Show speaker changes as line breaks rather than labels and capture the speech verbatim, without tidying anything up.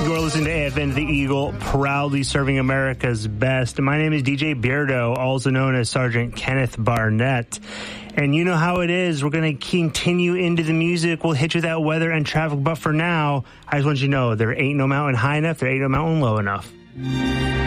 You're listening to A F N The Eagle, proudly serving America's best. My name is D J Beardo, also known as Sergeant Kenneth Barnett. And you know how it is. We're going to continue into the music. We'll hit you with that weather and traffic. But for now, I just want you to know there ain't no mountain high enough. There ain't no mountain low enough.